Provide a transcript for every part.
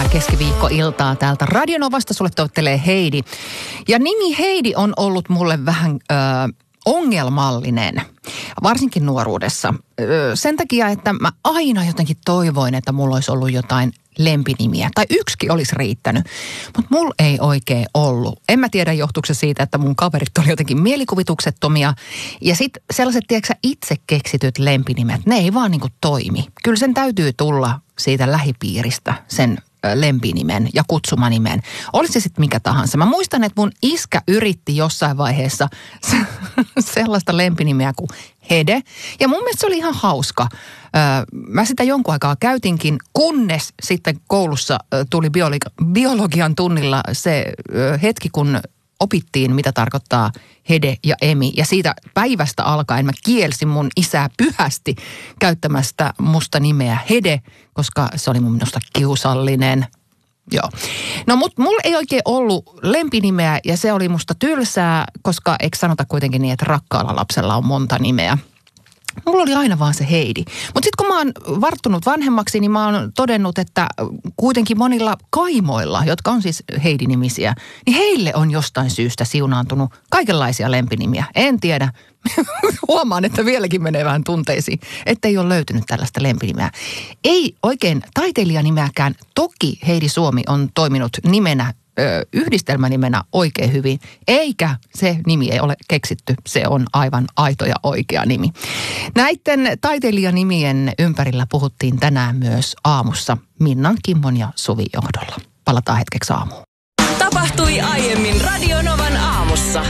keskiviikkoiltaa täältä Radionovasta. Sulle toivottelee Heidi. Ja nimi Heidi on ollut mulle vähän ongelmallinen, varsinkin nuoruudessa. Sen takia, että mä aina jotenkin toivoin, että mulla olisi ollut jotain lempinimiä. Tai yksikin olisi riittänyt, mutta mulla ei oikein ollut. En mä tiedä, johtuuko se siitä, että mun kaverit oli jotenkin mielikuvituksettomia. Ja sitten sellaiset, tiedätkö itse keksityt lempinimet, ne ei vaan niinku toimi. Kyllä sen täytyy tulla siitä lähipiiristä sen lempinimen ja kutsumanimen. Olisi se sitten mikä tahansa. Mä muistan, että mun iskä yritti jossain vaiheessa sellaista lempinimeä kuin Hede. Ja mun mielestä se oli ihan hauska. Mä sitä jonkun aikaa käytinkin, kunnes sitten koulussa tuli biologian tunnilla se hetki, kun opittiin, mitä tarkoittaa Hede ja Emi. Ja siitä päivästä alkaen mä kielsin mun isää pyhästi käyttämästä musta nimeä Hede, koska se oli mun minusta kiusallinen. Joo. No mut mulla ei oikein ollut lempinimeä ja se oli musta tylsää, koska eikö sanota kuitenkin niin, että rakkaalla lapsella on monta nimeä. Mulla oli aina vaan se Heidi. Mutta sitten kun mä oon varttunut vanhemmaksi, niin mä oon todennut, että kuitenkin monilla kaimoilla, jotka on siis Heidi-nimisiä, niin heille on jostain syystä siunaantunut kaikenlaisia lempinimiä. En tiedä. Huomaan, että vieläkin menee vähän tunteisiin, että ei ole löytynyt tällaista lempinimeä. Ei oikein taiteilijanimeäkään. Toki Heidi Suomi on toiminut nimenä, yhdistelmänimenä oikein hyvin, eikä se nimi ei ole keksitty. Se on aivan aito ja oikea nimi. Näiden taiteilijanimien ympärillä puhuttiin tänään myös aamussa Minnan, Kimmon ja Suvin johdolla. Palataan hetkeksi aamuun. Tapahtui aiemmin Radionovan aamussa.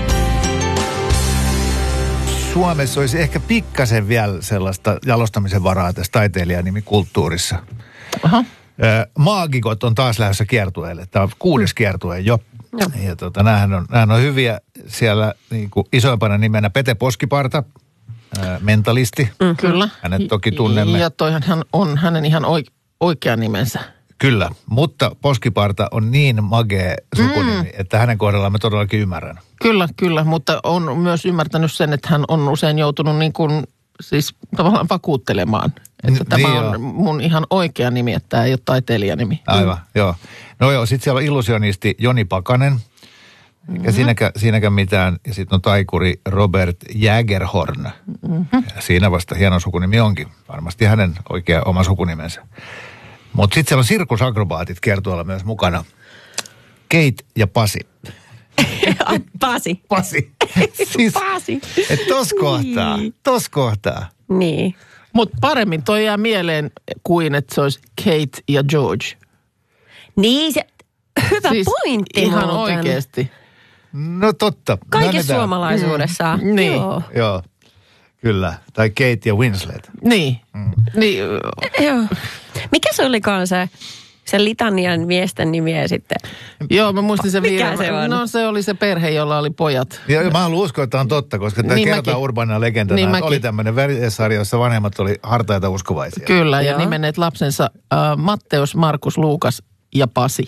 Suomessa olisi ehkä pikkasen vielä sellaista jalostamisen varaa tässä taiteilijanimikulttuurissa. Aha. Maagikot on taas lähdössä kiertueelle. Tämä on 6. kiertue jo. Ja näähän on hyviä siellä niin kuin isoimpana nimenä Pete Poskiparta, mentalisti. Kyllä. Hänet toki tunnemme. Ja toihan hän on hänen ihan oikea nimensä. Kyllä, mutta Poskiparta on niin magee sukunimi, että hänen kohdallaan mä todellakin ymmärrän. Kyllä, mutta on myös ymmärtänyt sen, että hän on usein joutunut niin kuin, siis tavallaan vakuuttelemaan. Että tämä on mun ihan oikea nimi, että tämä ei ole taiteilijanimi. Aivan, joo. No joo, sitten siellä on illusionisti Joni Pakanen, eikä siinäkään mitään. Ja sitten on taikuri Robert Jägerhorn. Ja siinä vasta hieno sukunimi onkin. Varmasti hänen oikea oma sukunimensä. Mutta sitten siellä on sirkusakrobaatit kiertueella myös mukana. Kate ja Pasi. Pasi. Siis, Pasi. että tos kohtaa. Niin. Mutta paremmin toi jää mieleen kuin, että se olisi Kate ja George. Niin, se hyvä siis pointti ihan muuten. oikeasti. No totta. Kaikessa suomalaisuudessa. Niin. Joo, kyllä. Tai Kate ja Winslet. Niin. Niin. Joo. Mikä se olikaan se litanian miesten nimiä sitten? Joo, mä muistin sen Mikä se on? No se oli se perhe, jolla oli pojat. Ja mä haluan uskoa, että on totta, koska tämä kertaa urbaania legendana. Niin oli tämmöinen sarja, jossa vanhemmat oli hartaita uskovaisia. Kyllä, ja nimenneet lapsensa Matteus, Markus, Luukas ja Pasi.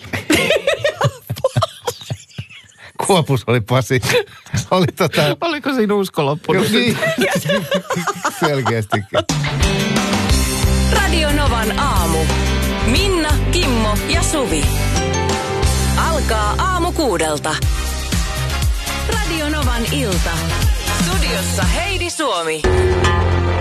Kuopus oli Pasi. Oliko siinä usko loppunut? Niin. Selkeästikin. Radionovan aamu. Minna, Kimmo ja Suvi. Alkaa aamu 6:00. Radionovan ilta. Studiossa Heidi Suomi.